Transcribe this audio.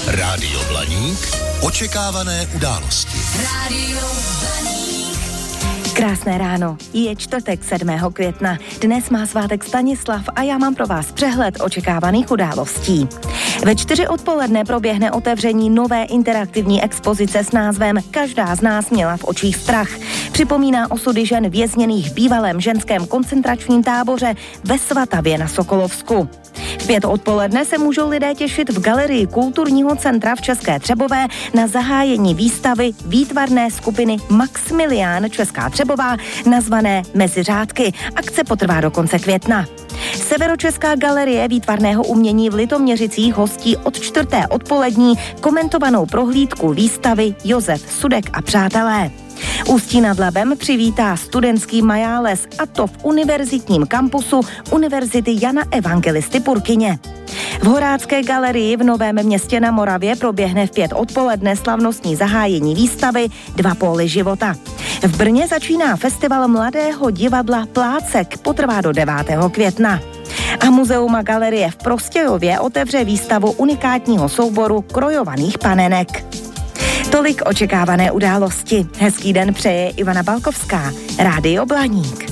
Rádio Blaník. Očekávané události. Rádio Blaník. Krásné ráno, je čtvrtek 7. května. Dnes má svátek Stanislav a já mám pro vás přehled očekávaných událostí. Ve 4 odpoledne proběhne otevření nové interaktivní expozice s názvem Každá z nás měla v očích strach. Připomíná osudy žen vězněných v bývalém ženském koncentračním táboře ve Svatavě na Sokolovsku. V 5 odpoledne se můžou lidé těšit v galerii Kulturního centra v České Třebové na zahájení výstavy výtvarné skupiny Maximilián Česká Třebová nazvané Mezi řádky. Akce potrvá do konce května. Severočeská galerie výtvarného umění v Litoměřicích hostí od 4. odpolední komentovanou prohlídku výstavy Josef Sudek a přátelé. Ústí nad Labem přivítá studentský majáles, a to v univerzitním kampusu Univerzity Jana Evangelisty Purkyně. V Horácké galerii v Novém Městě na Moravě proběhne v 5 odpoledne slavnostní zahájení výstavy 2 póly života. V Brně začíná festival mladého divadla Plácek, potrvá do 9. května. A muzeum a galerie v Prostějově otevře výstavu unikátního souboru krojovaných panenek. Tolik očekávané události. Hezký den přeje Ivana Balkovská, Rádio Blaník.